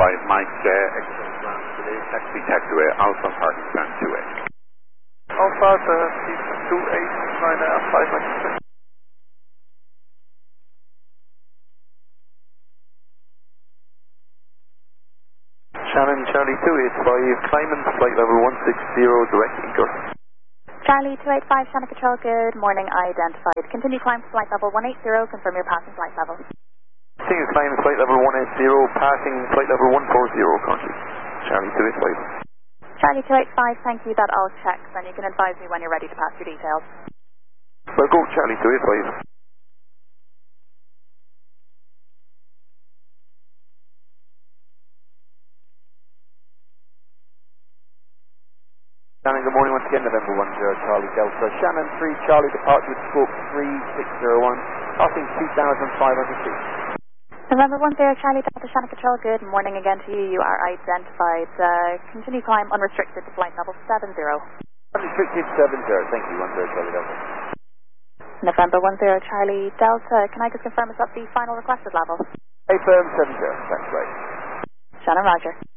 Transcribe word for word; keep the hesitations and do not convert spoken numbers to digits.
five, Mike, uh, X-ray ground today, taxi, taxiway, Alpha parking stand two eight. Alpha, the two eight nine uh, five nine. Shannon, Charlie two eight five, Climate, flight level one six zero, direct Inker. Charlie two eight five, Shannon Control, good morning, identified. Continue climb to flight level one eight zero, confirm your passing flight level. Continue climb flight level one eight zero, passing flight level one four zero, country. Charlie two eight five. Charlie two eight five, thank you, that all checks, and you can advise me when you're ready to pass your details. Well, go Charlie two eight five. Shannon, good morning once again, November one zero, Charlie Delta. Shannon three, Charlie, departure with scope three six zero one, passing two thousand five hundred feet. November one zero, Charlie Delta, Shannon Control, good morning again to you. You are identified. Uh, continue climb unrestricted to flight level seven zero. Unrestricted seven zero, thank you, one zero, Charlie Delta. November one zero, Charlie Delta, can I just confirm is that the final requested level? A firm seven zero, that's right. Shannon, roger.